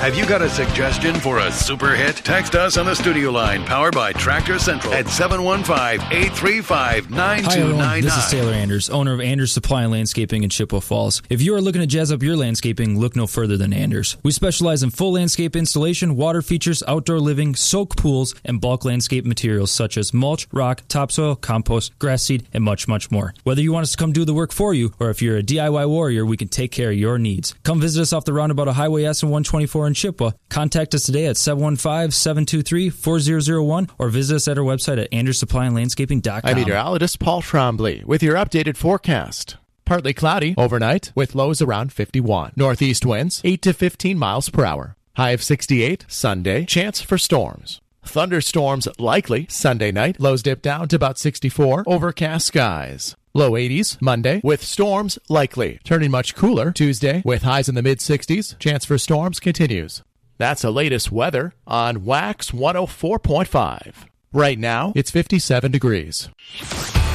Have you got a suggestion for a super hit? Text us on the studio line powered by Tractor Central at 715-835-9299. Hi everyone, this is Taylor Anders, owner of Anders Supply and Landscaping in Chippewa Falls. If you are looking to jazz up your landscaping, look no further than Anders. We specialize in full landscape installation, water features, outdoor living, soak pools, and bulk landscape materials such as mulch, rock, topsoil, compost, grass seed, and much, much more. Whether you want us to come do the work for you, or if you're a DIY warrior, we can take care of your needs. Come visit us off the roundabout of Highway S and 124 in Chippewa. Contact us today at 715-723-4001 or visit us at our website at anderssupplyandlandscaping.com. I'm meteorologist Paul Trombley with your updated forecast. Partly cloudy overnight with lows around 51. Northeast winds 8 to 15 miles per hour. High of 68 Sunday. Chance for storms. Thunderstorms likely Sunday night. Lows dip down to about 64. Overcast skies. Low 80s Monday with storms likely. Turning much cooler Tuesday with highs in the mid-60s. Chance for storms continues. That's the latest weather on Wax 104.5. Right now, it's 57 degrees.